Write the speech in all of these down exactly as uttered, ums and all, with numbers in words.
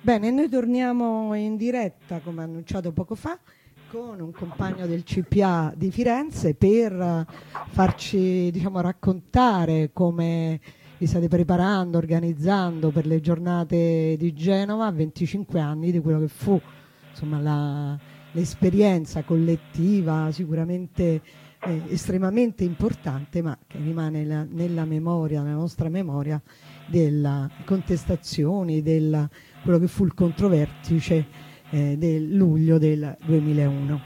Bene, noi torniamo in diretta, come annunciato poco fa, con un compagno del C P A di Firenze per farci, diciamo, raccontare come vi state preparando, organizzando per le giornate di Genova a venticinque anni di quello che fu, insomma, la, l'esperienza collettiva sicuramente eh, estremamente importante, ma che rimane la, nella memoria, nella nostra memoria, della contestazioni, del quello che fu il controvertice eh, del luglio del duemilauno.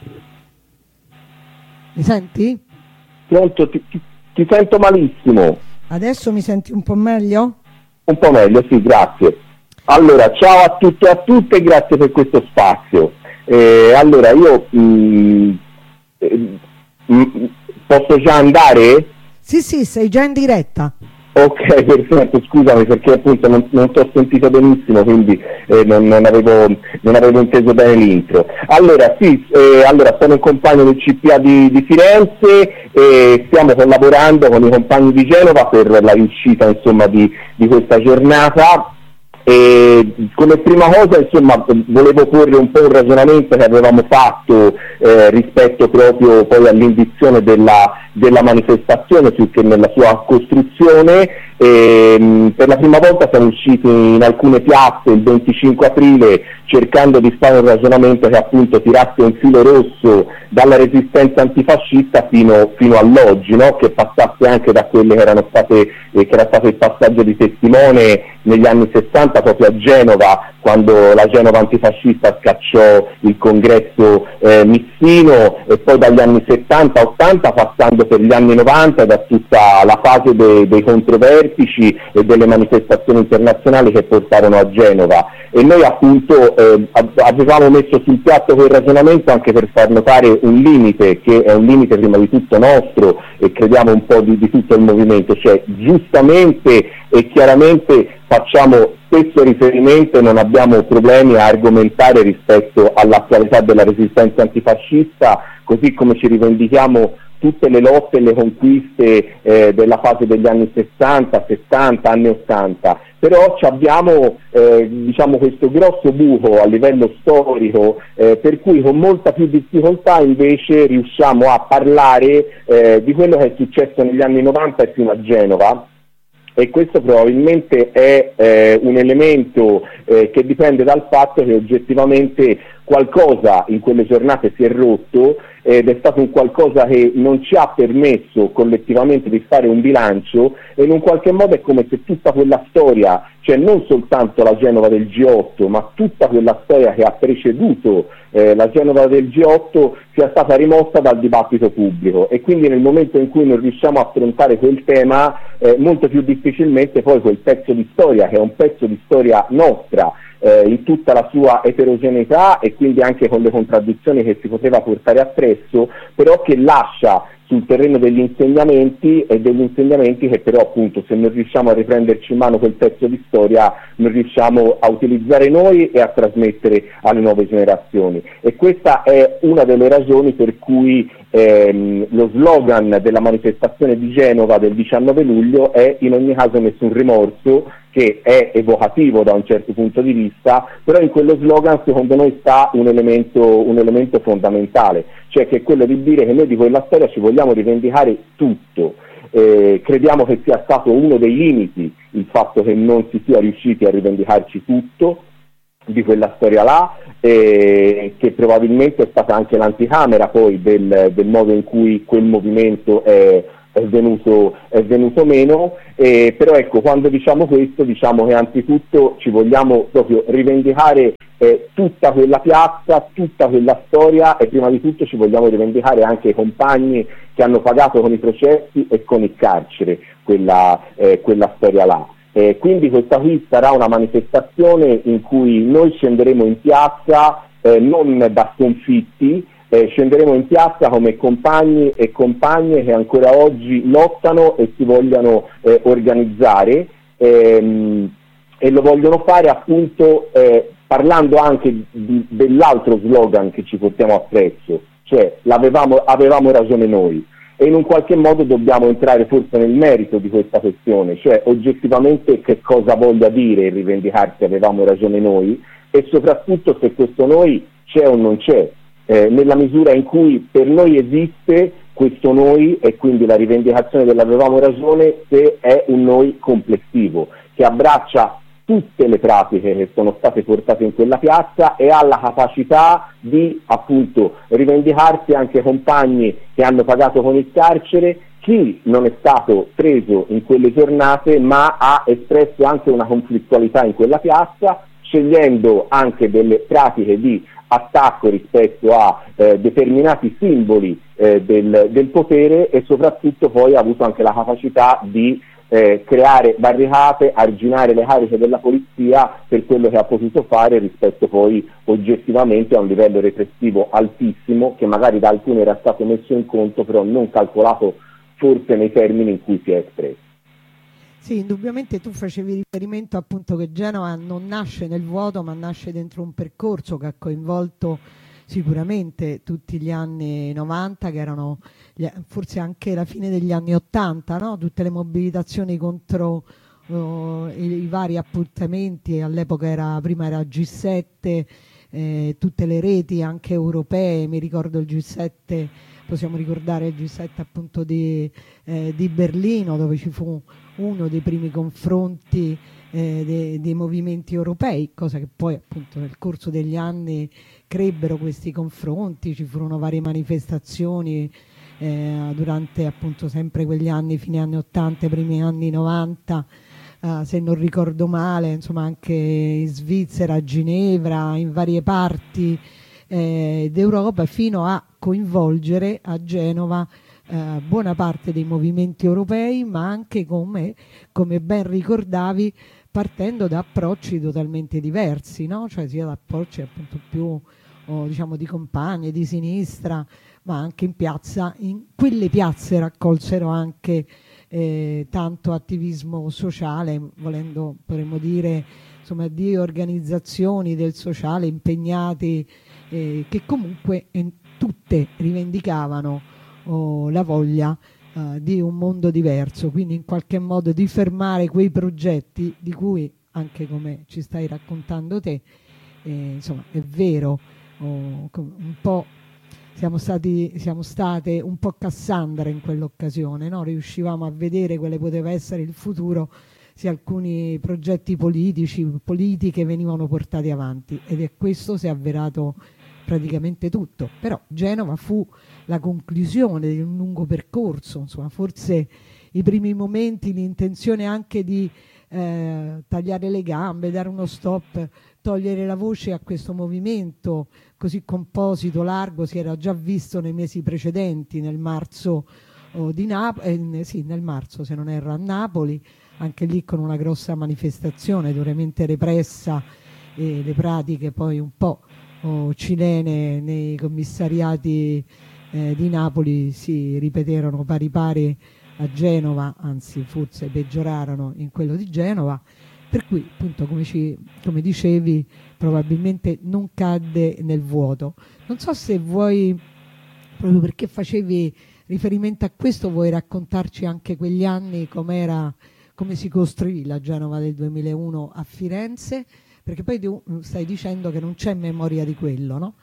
Mi senti? Pronto, ti, ti, ti sento malissimo. Adesso mi senti un po' meglio? Un po' meglio, sì, grazie. Allora, ciao a tutti e a tutte, grazie per questo spazio. Eh, allora, io mh, eh, mh, posso già andare? Sì, sì, sei già in diretta. Ok, perfetto, scusami perché appunto non, non ti ho sentito benissimo, quindi eh, non, non, avevo, non avevo inteso bene l'intro. Allora, sì, eh, allora sono un compagno del C P A di, di Firenze e stiamo collaborando con i compagni di Genova per la riuscita, insomma, di, di questa giornata. E come prima cosa, insomma, volevo porre un po' un ragionamento che avevamo fatto eh, rispetto proprio poi all'indizione della, della manifestazione più che nella sua costruzione. E, mh, per la prima volta siamo usciti in alcune piazze il venticinque aprile cercando di fare un ragionamento che appunto tirasse un filo rosso dalla resistenza antifascista fino, fino all'oggi, no? Che passasse anche da quelle che erano state eh, che era stato il passaggio di testimone negli anni sessanta proprio a Genova, quando la Genova antifascista scacciò il congresso eh, Missino, e poi dagli anni settanta ottanta passando per gli anni novanta da tutta la fase de- dei controvertici e delle manifestazioni internazionali che portarono a Genova. E noi appunto eh, avevamo messo sul piatto quel ragionamento anche per far notare un limite, che è un limite prima di tutto nostro e crediamo un po' di, di tutto il movimento, cioè giustamente e chiaramente facciamo spesso riferimento e non abbiamo problemi a argomentare rispetto all'attualità della resistenza antifascista, così come ci rivendichiamo tutte le lotte e le conquiste eh, della fase degli anni sessanta, settanta, anni ottanta, però abbiamo eh, diciamo questo grosso buco a livello storico eh, per cui con molta più difficoltà invece riusciamo a parlare eh, di quello che è successo negli anni novanta e fino a Genova. E questo probabilmente è eh, un elemento eh, che dipende dal fatto che oggettivamente qualcosa in quelle giornate si è rotto ed è stato un qualcosa che non ci ha permesso collettivamente di fare un bilancio, e in un qualche modo è come se tutta quella storia, cioè non soltanto la Genova del G otto, ma tutta quella storia che ha preceduto eh, la Genova del G otto sia stata rimossa dal dibattito pubblico, e quindi nel momento in cui non riusciamo a affrontare quel tema eh, molto più difficilmente poi quel pezzo di storia, che è un pezzo di storia nostra, Eh, in tutta la sua eterogeneità e quindi anche con le contraddizioni che si poteva portare appresso, però che lascia sul terreno degli insegnamenti e degli insegnamenti che però appunto se non riusciamo a riprenderci in mano quel pezzo di storia non riusciamo a utilizzare noi e a trasmettere alle nuove generazioni. E questa è una delle ragioni per cui ehm, lo slogan della manifestazione di Genova del diciannove luglio è in ogni caso nessun rimorso, che è evocativo da un certo punto di vista, però in quello slogan secondo noi sta un elemento, un elemento fondamentale, cioè che è quello di dire che noi di quella storia ci vogliamo rivendicare tutto. Eh, crediamo che sia stato uno dei limiti il fatto che non si sia riusciti a rivendicarci tutto di quella storia là, eh, che probabilmente è stata anche l'anticamera poi del, del modo in cui quel movimento è È venuto, è venuto meno, eh, però ecco, quando diciamo questo diciamo che anzitutto ci vogliamo proprio rivendicare eh, tutta quella piazza, tutta quella storia, e prima di tutto ci vogliamo rivendicare anche i compagni che hanno pagato con i processi e con il carcere quella, eh, quella storia là. Eh, quindi questa qui sarà una manifestazione in cui noi scenderemo in piazza eh, non da sconfitti, Eh, scenderemo in piazza come compagni e compagne che ancora oggi lottano e si vogliono eh, organizzare ehm, e lo vogliono fare appunto eh, parlando anche di, dell'altro slogan che ci portiamo appresso, cioè l'avevamo avevamo ragione noi, e in un qualche modo dobbiamo entrare forse nel merito di questa questione, cioè oggettivamente che cosa voglia dire il rivendicarsi avevamo ragione noi, e soprattutto se questo noi c'è o non c'è, eh, nella misura in cui per noi esiste questo noi e quindi la rivendicazione dell'avevamo ragione, se è un noi complessivo, che abbraccia tutte le pratiche che sono state portate in quella piazza e ha la capacità di appunto rivendicarsi anche compagni che hanno pagato con il carcere, chi non è stato preso in quelle giornate ma ha espresso anche una conflittualità in quella piazza, scegliendo anche delle pratiche di attacco rispetto a eh, determinati simboli eh, del, del potere e soprattutto poi ha avuto anche la capacità di eh, creare barricate, arginare le cariche della polizia per quello che ha potuto fare rispetto poi oggettivamente a un livello repressivo altissimo che magari da alcuni era stato messo in conto però non calcolato forse nei termini in cui si è espresso. Sì, indubbiamente tu facevi riferimento appunto che Genova non nasce nel vuoto ma nasce dentro un percorso che ha coinvolto sicuramente tutti gli anni novanta, che erano forse anche la fine degli anni ottanta, no? Tutte le mobilitazioni contro uh, i, i vari appuntamenti, all'epoca era, prima era G sette, eh, tutte le reti anche europee, mi ricordo il G sette, possiamo ricordare il G sette appunto di, eh, di Berlino, dove ci fu uno dei primi confronti eh, dei, dei movimenti europei, cosa che poi appunto nel corso degli anni crebbero questi confronti, ci furono varie manifestazioni eh, durante appunto sempre quegli anni, fine anni ottanta, primi anni novanta, eh, se non ricordo male, insomma anche in Svizzera, a Ginevra, in varie parti eh, d'Europa, fino a coinvolgere a Genova Eh, buona parte dei movimenti europei, ma anche come, come ben ricordavi, partendo da approcci totalmente diversi, no? Cioè sia da approcci appunto più oh, diciamo di compagni, di sinistra, ma anche in piazza. In quelle piazze raccolsero anche eh, tanto attivismo sociale, volendo potremmo dire insomma di organizzazioni del sociale impegnati eh, che comunque eh, tutte rivendicavano o la voglia uh, di un mondo diverso, quindi in qualche modo di fermare quei progetti di cui anche come ci stai raccontando te eh, insomma è vero, oh, un po' siamo stati siamo state un po' Cassandra in quell'occasione, no? Riuscivamo a vedere quale poteva essere il futuro se alcuni progetti politici politiche venivano portati avanti, ed è questo si è avverato praticamente tutto. Però Genova fu la conclusione di un lungo percorso, insomma forse i primi momenti, l'intenzione anche di eh, tagliare le gambe, dare uno stop, togliere la voce a questo movimento così composito, largo, si era già visto nei mesi precedenti, nel marzo oh, di Napoli, eh, sì, nel marzo se non erro a Napoli, anche lì con una grossa manifestazione duramente repressa e le pratiche poi un po' oh, cilene nei commissariati eh, di Napoli si ripeterono pari pari a Genova, anzi forse peggiorarono in quello di Genova, per cui appunto come, ci, come dicevi probabilmente non cadde nel vuoto. Non so se vuoi, proprio perché facevi riferimento a questo, vuoi raccontarci anche quegli anni com'era, come si costruì la Genova del duemilauno a Firenze, perché poi tu stai dicendo che non c'è memoria di quello, no?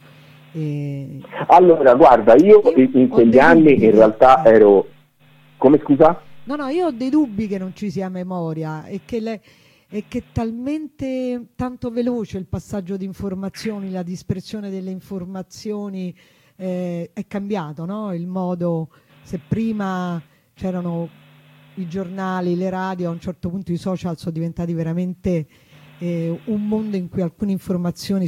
E... Allora, guarda, io, io in quegli anni in realtà che... ero... Come, scusa? No, no, io ho dei dubbi che non ci sia memoria e che, le... e che talmente tanto veloce il passaggio di informazioni, la dispersione delle informazioni eh, è cambiato, no? Il modo, se prima c'erano i giornali, le radio, a un certo punto i social sono diventati veramente... Eh, un mondo in cui alcune informazioni